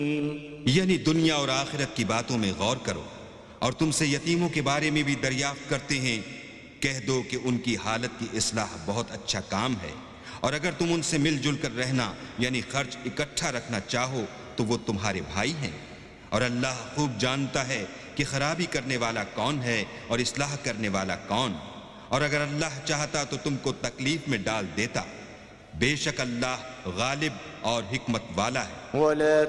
यानी दुनिया और आखिरत की बातों में गौर करो, और तुमसे यतीमों के बारे में भी दरियाफ्त करते हैं। कह दो कि उनकी हालत की इस्लाह बहुत अच्छा काम है, और अगर तुम उनसे मिलजुल कर रहना यानी खर्च इकट्ठा रखना चाहो तो वो तुम्हारे भाई हैं। और अल्लाह खूब जानता है कि खराबी करने वाला कौन है और इस्लाह करने वाला कौन। और अगर अल्लाह चाहता तो तुमको तकलीफ में डाल देता। बेशक अल्लाह गालिब और हिकमत वाला है।